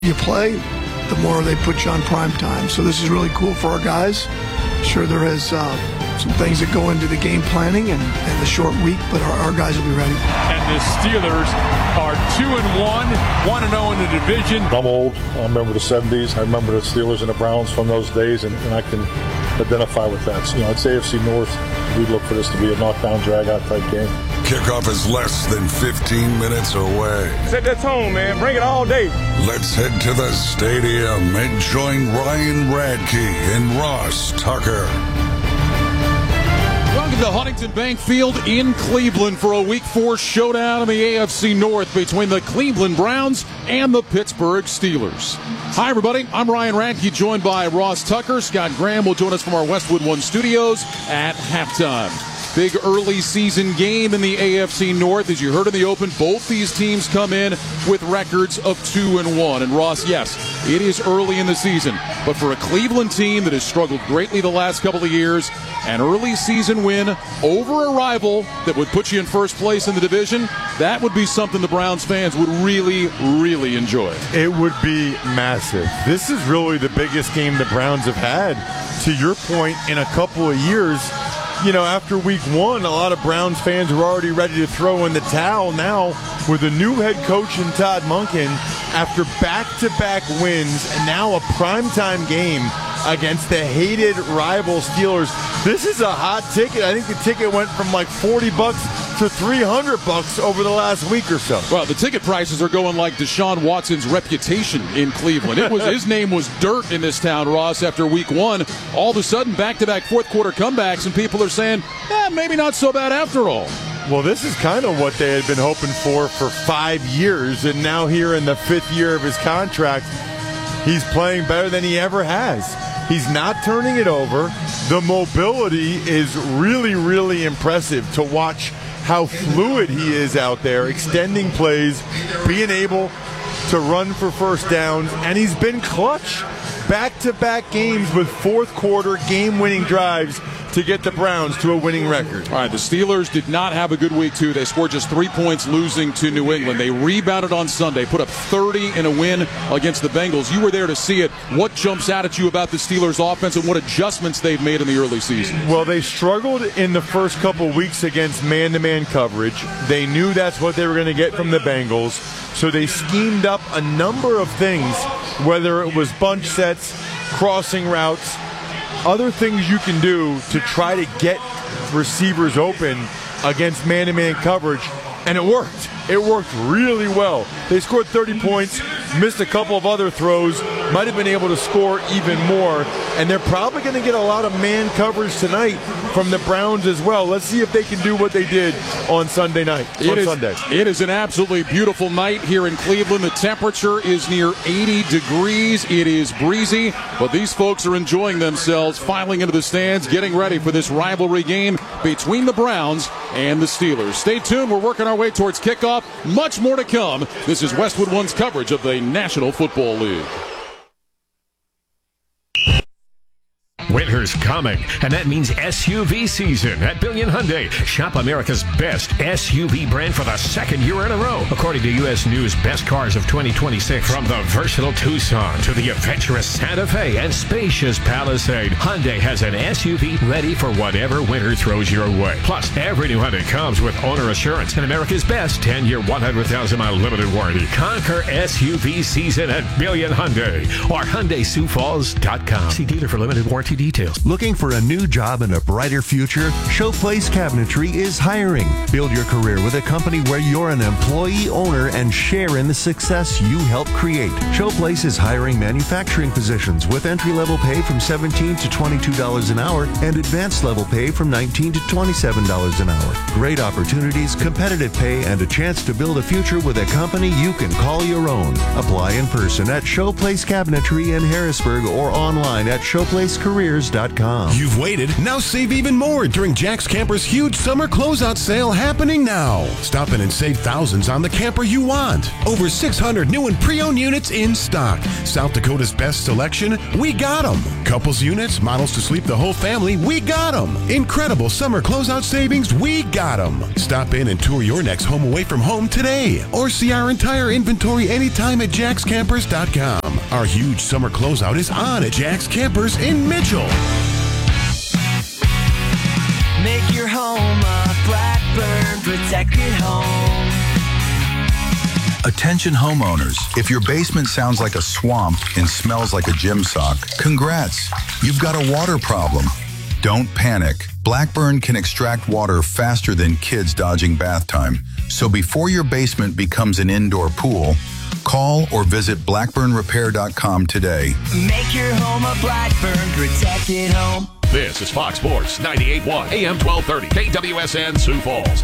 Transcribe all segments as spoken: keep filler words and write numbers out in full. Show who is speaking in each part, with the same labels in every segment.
Speaker 1: you play, the more they put you on prime time. So this is really cool for our guys. Sure, there is uh, some things that go into the game planning and, and the short week, but our, our guys will be ready.
Speaker 2: And the Steelers are two and one, one and zero in the division.
Speaker 3: I'm old. I remember the seventies. I remember the Steelers and the Browns from those days, and, and I can identify with that. So, you know, it's A F C North. We look for this to be a knockdown, drag-out type game.
Speaker 4: Kickoff is less than fifteen minutes away.
Speaker 5: Set that tone, man. Bring it all day.
Speaker 4: Let's head to the stadium and join Ryan Radke and Ross Tucker.
Speaker 6: Welcome to Huntington Bank Field in Cleveland for a Week four showdown in the A F C North between the Cleveland Browns and the Pittsburgh Steelers. Hi, everybody. I'm Ryan Radke, joined by Ross Tucker. Scott Graham will join us from our Westwood One studios at halftime. Big early season game in the A F C North. As you heard in the open, both these teams come in with records of two and one. And Ross, yes, it is early in the season, but for a Cleveland team that has struggled greatly the last couple of years, an early season win over a rival that would put you in first place in the division, that would be something the Browns fans would really, really enjoy.
Speaker 7: It would be massive. This is really the biggest game the Browns have had, to your point, in a couple of years. You know, after week one, a lot of Browns fans were already ready to throw in the towel. Now, with a new head coach in Todd Monken, after back-to-back wins, and now a primetime game against the hated rival Steelers, this is a hot ticket. I think the ticket went from like forty bucks to three hundred bucks over the last week or so.
Speaker 6: Well, the ticket prices are going like Deshaun Watson's reputation in Cleveland. It was his name was dirt in this town, Ross, after week one. All of a sudden, back-to-back fourth-quarter comebacks, and people are saying, eh, maybe not so bad after all.
Speaker 7: Well, this is kind of what they had been hoping for for five years, and now here in the fifth year of his contract, he's playing better than he ever has. He's not turning it over. The mobility is really, really impressive to watch how fluid he is out there, extending plays, being able to run for first downs, and he's been clutch. Back-to-back games with fourth-quarter game-winning drives to get the Browns to a winning record.
Speaker 6: All right, the Steelers did not have a good week, too. They scored just three points losing to New England. They rebounded on Sunday, put up thirty in a win against the Bengals. You were there to see it. What jumps out at you about the Steelers' offense and what adjustments they've made in the early season?
Speaker 7: Well, they struggled in the first couple weeks against man-to-man coverage. They knew that's what they were going to get from the Bengals, so they schemed up a number of things, whether it was bunch sets, crossing routes, other things you can do to try to get receivers open against man-to-man coverage, and it worked. It worked really well. They scored thirty points, missed a couple of other throws, might have been able to score even more, and they're probably going to get a lot of man coverage tonight from the Browns as well. Let's see if they can do what they did on Sunday night.
Speaker 6: It
Speaker 7: on
Speaker 6: is,
Speaker 7: Sunday.
Speaker 6: It is an absolutely beautiful night here in Cleveland. The temperature is near eighty degrees. It is breezy, but these folks are enjoying themselves, filing into the stands, getting ready for this rivalry game between the Browns and the Steelers. Stay tuned. We're working our way towards kickoff. Much more to come. This is Westwood One's coverage of the National Football League.
Speaker 8: Winter's coming, and that means S U V season at Billion Hyundai. Shop America's best S U V brand for the second year in a row, according to U S News Best Cars of twenty twenty-six. From the versatile Tucson to the adventurous Santa Fe and spacious Palisade, Hyundai has an S U V ready for whatever winter throws your way. Plus, every new Hyundai comes with owner assurance and America's best ten-year, one hundred thousand mile limited warranty. Conquer S U V season at Billion Hyundai or Hyundai Sioux Falls dot com. See dealer for limited warranty details.
Speaker 9: Looking for a new job and a brighter future? Showplace Cabinetry is hiring. Build your career with a company where you're an employee owner and share in the success you help create. Showplace is hiring manufacturing positions with entry-level pay from seventeen dollars to twenty-two dollars an hour and advanced level pay from nineteen dollars to twenty-seven dollars an hour. Great opportunities, competitive pay, and a chance to build a future with a company you can call your own. Apply in person at Showplace Cabinetry in Harrisburg or online at showplace career gears dot com.
Speaker 10: You've waited, now save even more during Jack's Camper's huge summer closeout sale happening now. Stop in and save thousands on the camper you want. Over six hundred new and pre-owned units in stock. South Dakota's best selection, we got them. Couples units, models to sleep the whole family, we got them. Incredible summer closeout savings, we got them. Stop in and tour your next home away from home today. Or see our entire inventory anytime at jacks campers dot com. Our huge summer closeout is on at Jack's Campers in Mitchell.
Speaker 11: Make your home a Blackburn protected home.
Speaker 12: Attention homeowners, if your basement sounds like a swamp and smells like a gym sock, congrats, you've got a water problem. Don't panic. Blackburn can extract water faster than kids dodging bath time. So before your basement becomes an indoor pool, call or visit blackburn repair dot com today.
Speaker 11: Make your home a Blackburn protected home.
Speaker 8: This is Fox Sports ninety-eight point one A M twelve thirty K W S N Sioux Falls.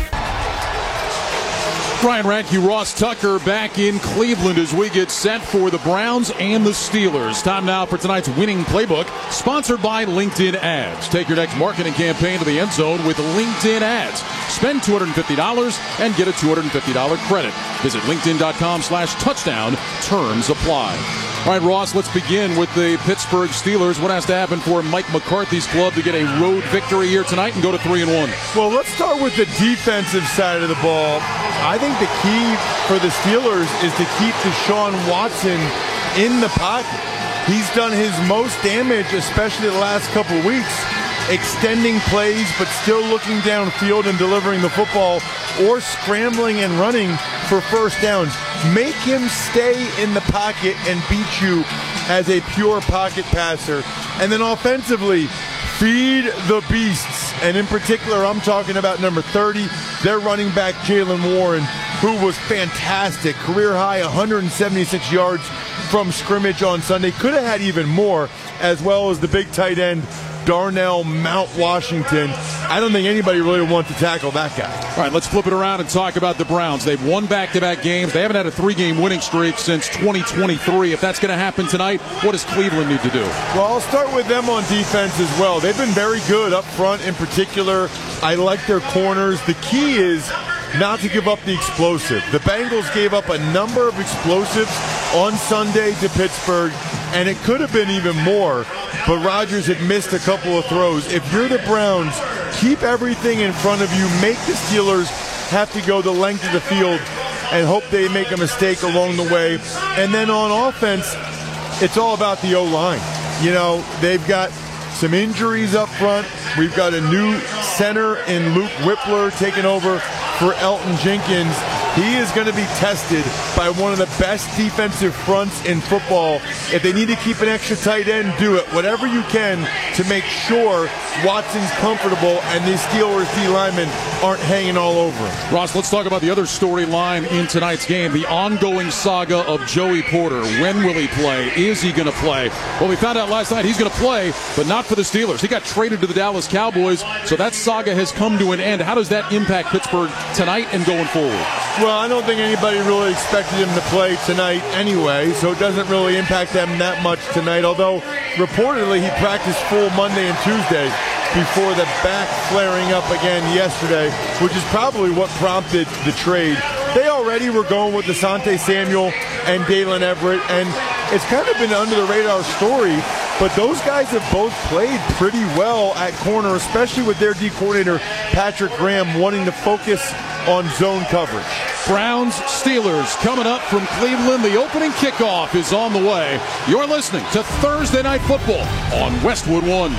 Speaker 6: Ryan Radke, Ross Tucker back in Cleveland as we get set for the Browns and the Steelers. Time now for tonight's winning playbook, sponsored by LinkedIn Ads. Take your next marketing campaign to the end zone with LinkedIn Ads. Spend two hundred fifty dollars and get a two hundred fifty dollars credit. Visit linkedin dot com slash touchdown. Terms apply. All right, Ross, let's begin with the Pittsburgh Steelers. What has to happen for Mike McCarthy's club to get a road victory here tonight and go to three and one?
Speaker 7: Well, let's start with the defensive side of the ball. I think the key for the Steelers is to keep Deshaun Watson in the pocket. He's done his most damage, especially the last couple of weeks, extending plays but still looking downfield and delivering the football, or scrambling and running for first downs. Make him stay in the pocket and beat you as a pure pocket passer. And then offensively, feed the beasts. And in particular, I'm talking about number thirty, their running back, Jaylen Warren, who was fantastic. Career high, one hundred seventy-six yards from scrimmage on Sunday. Could have had even more, as well as the big tight end, Darnell Mount Washington. I don't think anybody really wants to tackle that guy.
Speaker 6: All right, let's flip it around and talk about the Browns. They've won back-to-back games. They haven't had a three-game winning streak since twenty twenty-three. If that's going to happen tonight, what does Cleveland need to do?
Speaker 7: Well, I'll start with them on defense as well. They've been very good up front in particular. I like their corners. The key is not to give up the explosive. The Bengals gave up a number of explosives on Sunday to Pittsburgh, and it could have been even more, but Rodgers had missed a couple of throws. If you're the Browns, keep everything in front of you. Make the Steelers have to go the length of the field and hope they make a mistake along the way. And then on offense, it's all about the O-line. You know, they've got some injuries up front. We've got a new center in Luke Whippler taking over for Elton Jenkins. He is going to be tested by one of the best defensive fronts in football. If they need to keep an extra tight end, do it. Whatever you can to make sure Watson's comfortable and these Steelers D linemen aren't hanging all over him.
Speaker 6: Ross, let's talk about the other storyline in tonight's game, the ongoing saga of Joey Porter. When will he play? Is he going to play? Well, we found out last night he's going to play, but not for the Steelers. He got traded to the Dallas Cowboys, so that saga has come to an end. How does that impact Pittsburgh tonight and going forward?
Speaker 7: Well, I don't think anybody really expected him to play tonight anyway, so it doesn't really impact them that much tonight, although reportedly he practiced full Monday and Tuesday before the back flaring up again yesterday, which is probably what prompted the trade. They already were going with Asante Samuel and Dalen Everett, and it's kind of been under the radar story, but those guys have both played pretty well at corner, especially with their D coordinator, Patrick Graham, wanting to focus on zone coverage.
Speaker 6: Browns, Steelers coming up from Cleveland. The opening kickoff is on the way. You're listening to Thursday Night Football on Westwood One.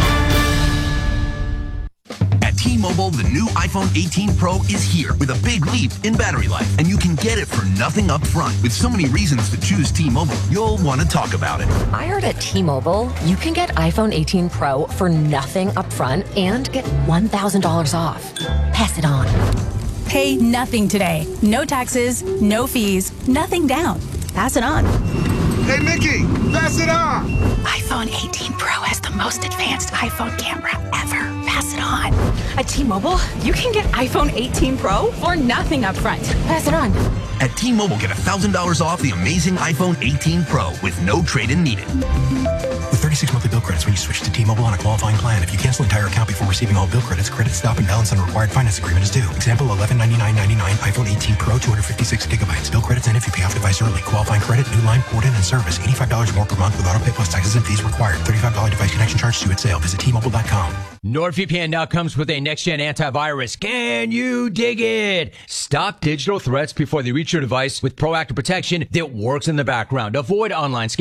Speaker 13: At T-Mobile, the new iPhone eighteen Pro is here with a big leap in battery life, and you can get it for nothing up front. With so many reasons to choose T-Mobile, you'll want to talk about it.
Speaker 14: I heard at T-Mobile, you can get iPhone eighteen Pro for nothing up front and get one thousand dollars off. Pass it on.
Speaker 15: Pay nothing today. No taxes, no fees, nothing down. Pass it on.
Speaker 16: Hey, Mickey, pass it on.
Speaker 15: iPhone eighteen Pro has the most advanced iPhone camera ever. Pass it on.
Speaker 17: At T-Mobile, you can get iPhone eighteen Pro for nothing up front. Pass it on.
Speaker 13: At T-Mobile, get one thousand dollars off the amazing iPhone eighteen Pro with no trade-in needed.
Speaker 18: with thirty-six monthly bill credits when you switch to T-Mobile on a qualifying plan. If you cancel entire account before receiving all bill credits, credit stop and balance on required finance agreement is due. Example, eleven ninety-nine ninety-nine iPhone eighteen Pro, two hundred fifty-six gigabytes. Bill credits end if you pay off device early. Qualifying credit, new line, port in, and service. eighty-five dollars more per month with autopay plus taxes and fees required. thirty-five dollars device connection charge due at sale. Visit T Mobile dot com.
Speaker 19: NordVPN now comes with a next-gen antivirus. Can you dig it? Stop digital threats before they reach your device with proactive protection that works in the background. Avoid online scams